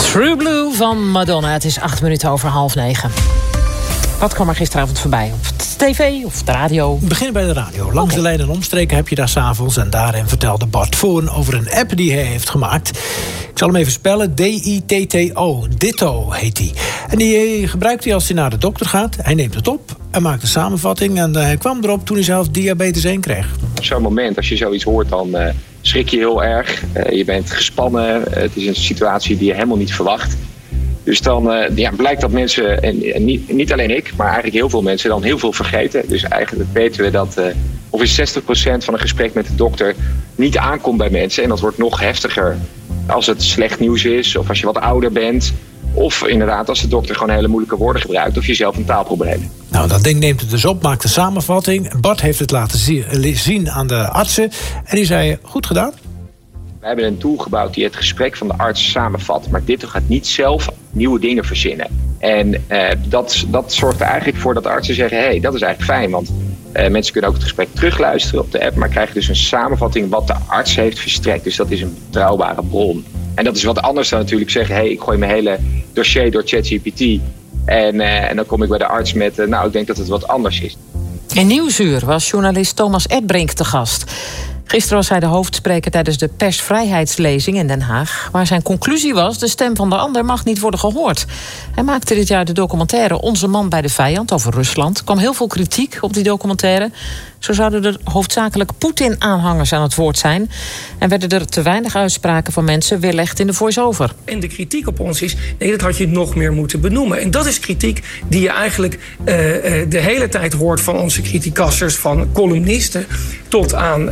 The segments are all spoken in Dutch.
True Blue van Madonna. Het is 8 minuten over 8:30. Wat kwam er gisteravond voorbij? Op de tv of de radio? We beginnen bij de radio. Langs de lijn en omstreken heb je daar 's avonds. En daarin vertelde Bart Voorn over een app die hij heeft gemaakt. Ik zal hem even spellen. D-I-T-T-O. Ditto heet die. En die gebruikt hij als hij naar de dokter gaat. Hij neemt het op en maakt een samenvatting. En hij kwam erop toen hij zelf diabetes 1 kreeg. Op zo'n moment, als je zoiets hoort, dan schrik je heel erg. Je bent gespannen. Het is een situatie die je helemaal niet verwacht. Dus dan blijkt dat mensen, en niet alleen ik, maar eigenlijk heel veel mensen dan heel veel vergeten. Dus eigenlijk weten we dat ongeveer 60% van een gesprek met de dokter niet aankomt bij mensen. En dat wordt nog heftiger als het slecht nieuws is of als je wat ouder bent. Of inderdaad als de dokter gewoon hele moeilijke woorden gebruikt of je zelf een taalprobleem. Nou, dat ding neemt het dus op, maakt een samenvatting. Bart heeft het laten zien aan de artsen. En die zei, goed gedaan. We hebben een tool gebouwd die het gesprek van de arts samenvat. Maar dit gaat niet zelf nieuwe dingen verzinnen. En dat zorgt er eigenlijk voor dat artsen zeggen, hey, dat is eigenlijk fijn. Want mensen kunnen ook het gesprek terugluisteren op de app, maar krijgen dus een samenvatting wat de arts heeft verstrekt. Dus dat is een betrouwbare bron. En dat is wat anders dan natuurlijk zeggen, hey, ik gooi mijn hele dossier door ChatGPT. En dan kom ik bij de arts met, ik denk dat het wat anders is. In Nieuwsuur was journalist Thomas Erdbrink te gast. Gisteren was hij de hoofdspreker tijdens de persvrijheidslezing in Den Haag, waar zijn conclusie was, de stem van de ander mag niet worden gehoord. Hij maakte dit jaar de documentaire Onze man bij de vijand over Rusland. Er kwam heel veel kritiek op die documentaire. Zo zouden er hoofdzakelijk Poetin-aanhangers aan het woord zijn. En werden er te weinig uitspraken van mensen weerlegd in de voice-over. En de kritiek op ons is, nee, dat had je nog meer moeten benoemen. En dat is kritiek die je eigenlijk de hele tijd hoort van onze criticasters, van columnisten tot aan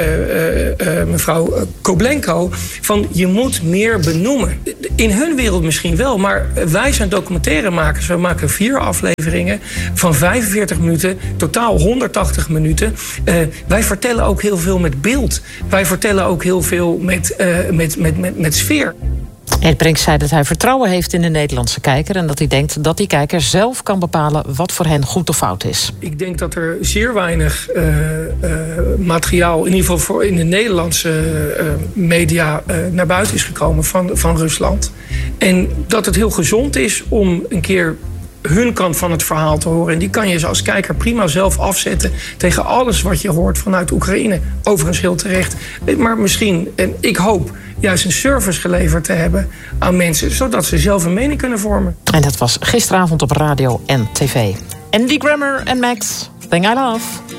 mevrouw Koblenko, van je moet meer benoemen. In hun wereld misschien wel, maar wij zijn documentairemakers. We maken 4 afleveringen van 45 minuten, totaal 180 minuten. Wij vertellen ook heel veel met beeld. Wij vertellen ook heel veel met sfeer. Erdbrink zei dat hij vertrouwen heeft in de Nederlandse kijker en dat hij denkt dat die kijker zelf kan bepalen wat voor hen goed of fout is. Ik denk dat er zeer weinig materiaal, in ieder geval in de Nederlandse media, naar buiten is gekomen van Rusland. En dat het heel gezond is om een keer hun kant van het verhaal te horen. En die kan je als kijker prima zelf afzetten tegen alles wat je hoort vanuit Oekraïne. Overigens heel terecht. Maar misschien, en ik hoop, juist een service geleverd te hebben aan mensen, zodat ze zelf een mening kunnen vormen. En dat was gisteravond op radio en tv. Andy Grammer en Max, Thing I Love.